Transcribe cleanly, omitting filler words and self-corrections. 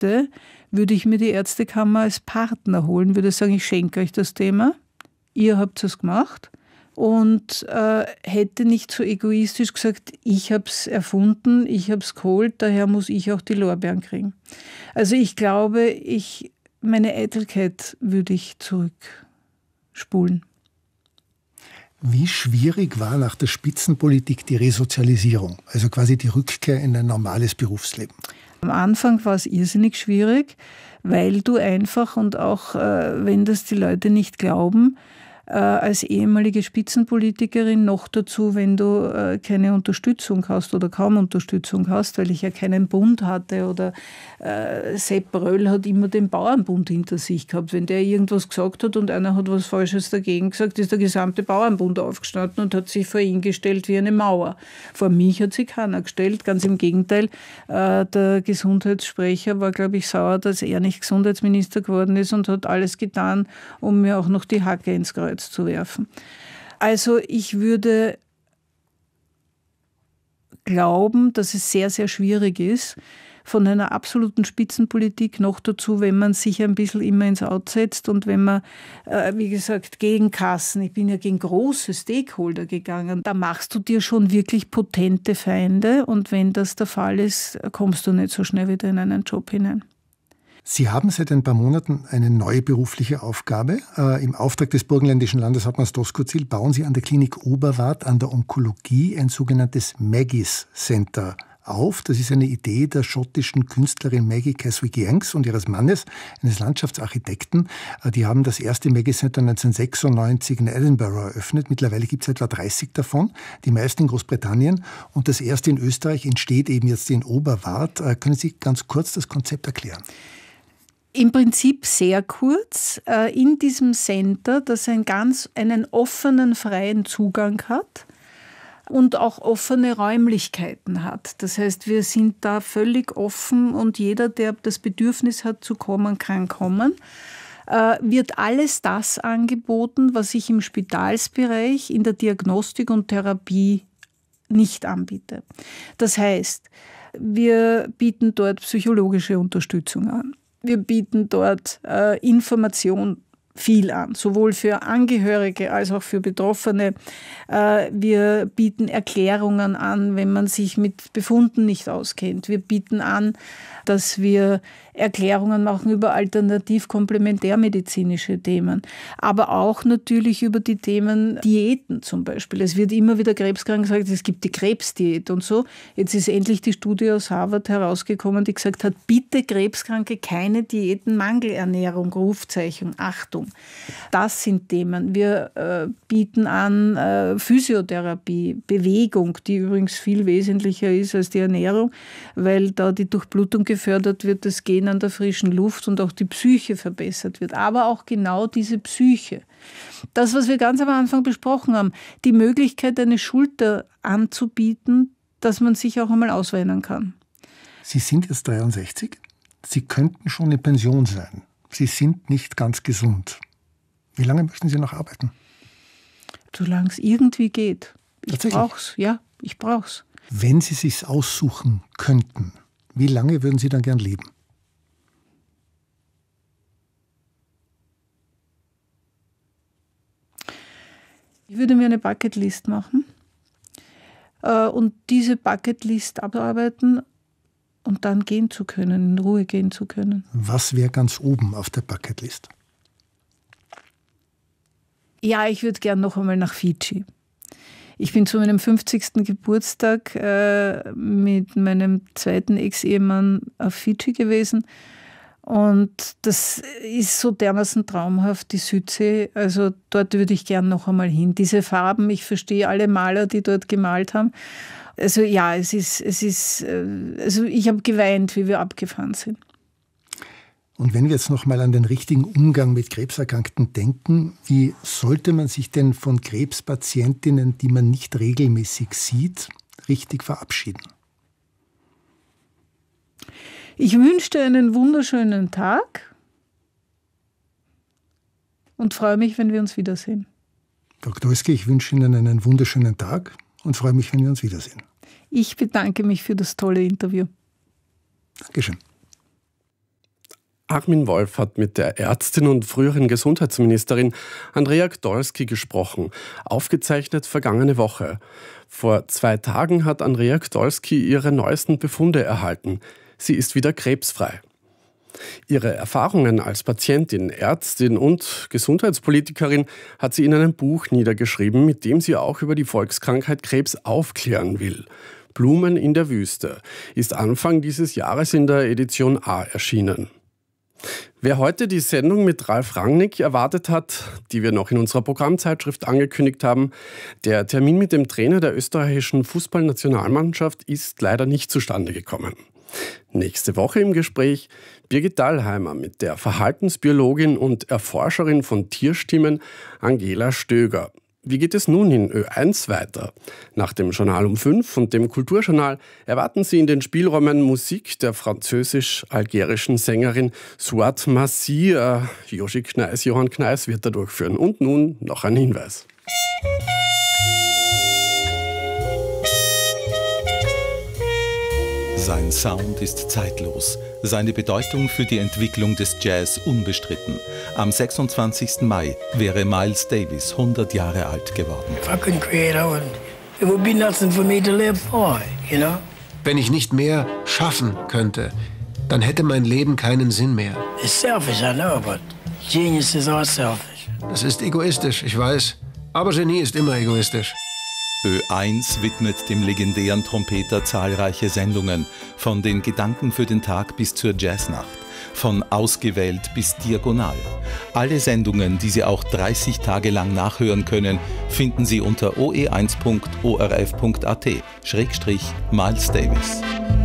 müsste, würde ich mir die Ärztekammer als Partner holen, würde sagen, ich schenke euch das Thema, ihr habt es gemacht und hätte nicht so egoistisch gesagt, ich habe es erfunden, ich habe es geholt, daher muss ich auch die Lorbeeren kriegen. Also ich glaube, meine Eitelkeit würde ich zurückspulen. Wie schwierig war nach der Spitzenpolitik die Resozialisierung, also quasi die Rückkehr in ein normales Berufsleben? Am Anfang war es irrsinnig schwierig, weil du einfach und auch wenn das die Leute nicht glauben, als ehemalige Spitzenpolitikerin noch dazu, wenn du keine Unterstützung hast oder kaum Unterstützung hast, weil ich ja keinen Bund hatte oder Sepp Röll hat immer den Bauernbund hinter sich gehabt. Wenn der irgendwas gesagt hat und einer hat was Falsches dagegen gesagt, ist der gesamte Bauernbund aufgestanden und hat sich vor ihn gestellt wie eine Mauer. Vor mich hat sich keiner gestellt, ganz im Gegenteil. Der Gesundheitssprecher war, glaube ich, sauer, dass er nicht Gesundheitsminister geworden ist und hat alles getan, um mir auch noch die Hacke ins Kreuz zu werfen. Also ich würde glauben, dass es sehr, sehr schwierig ist, von einer absoluten Spitzenpolitik noch dazu, wenn man sich ein bisschen immer ins Out setzt und wenn man, wie gesagt, gegen Kassen, ich bin ja gegen große Stakeholder gegangen, da machst du dir schon wirklich potente Feinde und wenn das der Fall ist, kommst du nicht so schnell wieder in einen Job hinein. Sie haben seit ein paar Monaten eine neue berufliche Aufgabe. Im Auftrag des burgenländischen Landeshauptmanns Doskozil bauen Sie an der Klinik Oberwart an der Onkologie ein sogenanntes Maggie's Center auf. Das ist eine Idee der schottischen Künstlerin Maggie Caswick-Yanks und ihres Mannes, eines Landschaftsarchitekten. Die haben das erste Maggie's Center 1996 in Edinburgh eröffnet. Mittlerweile gibt es etwa 30 davon, die meisten in Großbritannien. Und das erste in Österreich entsteht eben jetzt in Oberwart. Können Sie ganz kurz das Konzept erklären? Im Prinzip sehr kurz. In diesem Center, das einen offenen, freien Zugang hat und auch offene Räumlichkeiten hat. Das heißt, wir sind da völlig offen und jeder, der das Bedürfnis hat zu kommen, kann kommen. Wird alles das angeboten, was ich im Spitalsbereich, in der Diagnostik und Therapie nicht anbiete. Das heißt, wir bieten dort psychologische Unterstützung an. Wir bieten dort Information viel an, sowohl für Angehörige als auch für Betroffene. Wir bieten Erklärungen an, wenn man sich mit Befunden nicht auskennt. Wir bieten an, dass wir Erklärungen machen über alternativ-komplementärmedizinische Themen, aber auch natürlich über die Themen Diäten zum Beispiel. Es wird immer wieder Krebskranken gesagt, es gibt die Krebsdiät und so. Jetzt ist endlich die Studie aus Harvard herausgekommen, die gesagt hat, bitte Krebskranke keine Diäten, Mangelernährung, Rufzeichen, Achtung. Das sind Themen. Wir bieten an Physiotherapie, Bewegung, die übrigens viel wesentlicher ist als die Ernährung, weil da die Durchblutung gefördert wird, das Gehen an der frischen Luft und auch die Psyche verbessert wird. Aber auch genau diese Psyche. Das, was wir ganz am Anfang besprochen haben, die Möglichkeit, eine Schulter anzubieten, dass man sich auch einmal ausweinen kann. Sie sind jetzt 63. Sie könnten schon in Pension sein. Sie sind nicht ganz gesund. Wie lange möchten Sie noch arbeiten? Solange es irgendwie geht. Ich brauch's. Ja, ich brauch's. Wenn Sie sich's aussuchen könnten, wie lange würden Sie dann gern leben? Ich würde mir eine Bucketlist machen und diese Bucketlist abarbeiten und dann gehen zu können, in Ruhe gehen zu können. Was wäre ganz oben auf der Bucketlist? Ja, ich würde gern noch einmal nach Fidschi. Ich bin zu meinem 50. Geburtstag mit meinem zweiten Ex-Ehemann auf Fidschi gewesen. Und das ist so dermaßen traumhaft, die Südsee. Also dort würde ich gern noch einmal hin. Diese Farben, ich verstehe alle Maler, die dort gemalt haben. Also ja, also ich habe geweint, wie wir abgefahren sind. Und wenn wir jetzt noch mal an den richtigen Umgang mit Krebserkrankten denken, wie sollte man sich denn von Krebspatientinnen, die man nicht regelmäßig sieht, richtig verabschieden? Ich wünsche dir einen wunderschönen Tag und freue mich, wenn wir uns wiedersehen. Frau Gdolski, ich wünsche Ihnen einen wunderschönen Tag und freue mich, wenn wir uns wiedersehen. Ich bedanke mich für das tolle Interview. Dankeschön. Armin Wolf hat mit der Ärztin und früheren Gesundheitsministerin Andrea Gdolski gesprochen, aufgezeichnet vergangene Woche. Vor 2 Tagen hat Andrea Gdolski ihre neuesten Befunde erhalten. Sie ist wieder krebsfrei. Ihre Erfahrungen als Patientin, Ärztin und Gesundheitspolitikerin hat sie in einem Buch niedergeschrieben, mit dem sie auch über die Volkskrankheit Krebs aufklären will. Blumen in der Wüste ist Anfang dieses Jahres in der Edition A erschienen. Wer heute die Sendung mit Ralf Rangnick erwartet hat, die wir noch in unserer Programmzeitschrift angekündigt haben, der Termin mit dem Trainer der österreichischen Fußballnationalmannschaft ist leider nicht zustande gekommen. Nächste Woche im Gespräch Birgit Dallheimer mit der Verhaltensbiologin und Erforscherin von Tierstimmen Angela Stöger. Wie geht es nun in Ö1 weiter? Nach dem Journal um 5 und dem Kulturjournal erwarten Sie in den Spielräumen Musik der französisch-algerischen Sängerin Souad Massi. Johann Kneis wird da durchführen. Und nun noch ein Hinweis. Sein Sound ist zeitlos, seine Bedeutung für die Entwicklung des Jazz unbestritten. Am 26. Mai wäre Miles Davis 100 Jahre alt geworden. Wenn ich nicht mehr schaffen könnte, dann hätte mein Leben keinen Sinn mehr. Das ist egoistisch, ich weiß. Aber Genie ist immer egoistisch. Ö1 widmet dem legendären Trompeter zahlreiche Sendungen, von den Gedanken für den Tag bis zur Jazznacht, von Ausgewählt bis Diagonal. Alle Sendungen, die Sie auch 30 Tage lang nachhören können, finden Sie unter oe1.orf.at/Miles Davis.